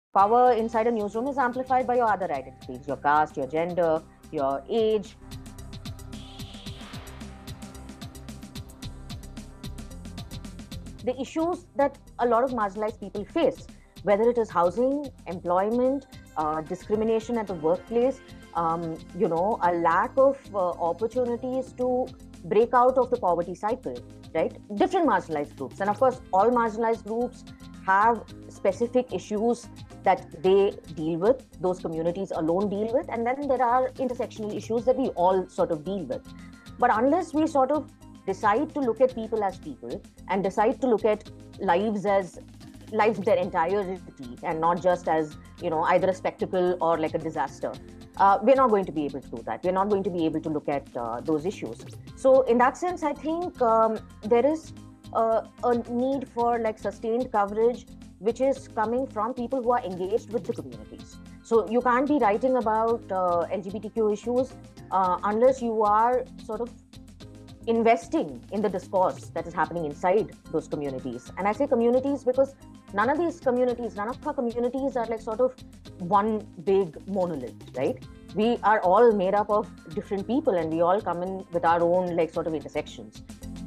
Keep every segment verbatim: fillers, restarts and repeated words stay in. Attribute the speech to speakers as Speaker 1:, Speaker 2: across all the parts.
Speaker 1: Power inside a newsroom is amplified by your other identities, your caste, your gender, your age. The issues that a lot of marginalized people face, whether it is housing, employment, uh, discrimination at the workplace, um, you know, a lack of uh, opportunities to break out of the poverty cycle, right? Different marginalized groups. And of course, all marginalized groups have specific issues that they deal with, those communities alone deal with. And then there are intersectional issues that we all sort of deal with. But unless we sort of decide to look at people as people and decide to look at lives as lives in their entirety and not just as, you know, either a spectacle or like a disaster, uh, we're not going to be able to do that. We're not going to be able to look at uh, those issues. So in that sense, I think um, there is a, a need for like sustained coverage, which is coming from people who are engaged with the communities. So you can't be writing about uh, L G B T Q issues uh, unless you are sort of investing in the discourse that is happening inside those communities. And I say communities because none of these communities, none of our communities are like sort of one big monolith, right? We are all made up of different people and we all come in with our own like sort of intersections.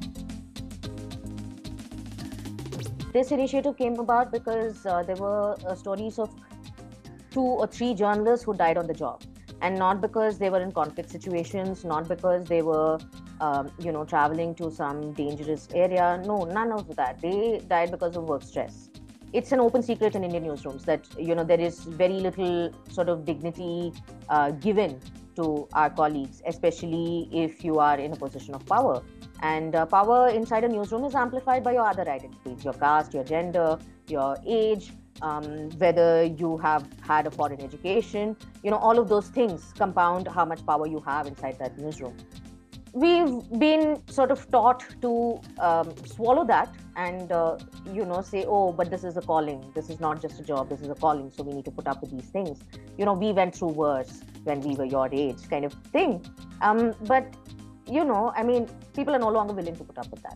Speaker 1: This initiative came about because uh, there were uh, stories of two or three journalists who died on the job, and not because they were in conflict situations, not because they were um, you know, traveling to some dangerous area. No, none of that. They died because of work stress. It's an open secret in Indian newsrooms that, you know, there is very little sort of dignity uh, given to our colleagues, especially if you are in a position of power. And uh, power inside a newsroom is amplified by your other identities, your caste, your gender, your age, um, whether you have had a foreign education, you know, all of those things compound how much power you have inside that newsroom. We've been sort of taught to um, swallow that and, uh, you know, say, oh, but this is a calling. This is not just a job. This is a calling. So we need to put up with these things. You know, we went through worse when we were your age kind of thing. Um, but, you know, I mean, people are no longer willing to put up with that.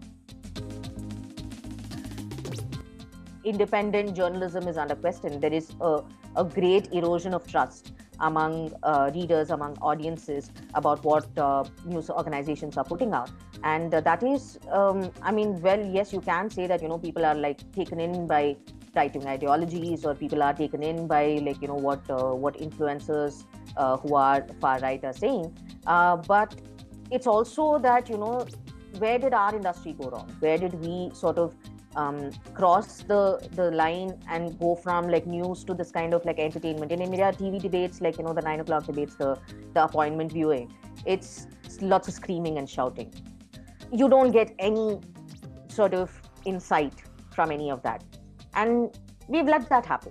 Speaker 1: Independent journalism is under question. There is a, a great erosion of trust among uh, readers, among audiences about what uh, news organizations are putting out. And uh, that is, um, I mean, well, yes, you can say that, you know, people are like taken in by right-wing ideologies, or people are taken in by like, you know, what, uh, what influencers uh, who are far-right are saying. Uh, but it's also that, you know, where did our industry go wrong? Where did we sort of um, cross the the line and go from like news to this kind of like entertainment? In India, T V debates, like, you know, the nine o'clock debates, the, the appointment viewing, it's lots of screaming and shouting. You don't get any sort of insight from any of that. And we've let that happen.